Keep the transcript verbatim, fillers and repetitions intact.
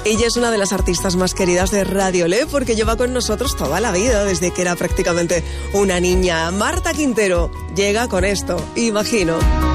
Ella es una de las artistas más queridas de Radiolé porque lleva con nosotros toda la vida, desde que era prácticamente una niña. Marta Quintero llega con esto, imagino.